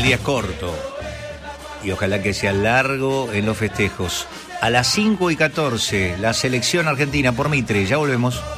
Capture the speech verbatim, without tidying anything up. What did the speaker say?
día es corto. Y ojalá que sea largo en los festejos. A las cinco y catorce, la selección argentina por Mitre. Ya volvemos.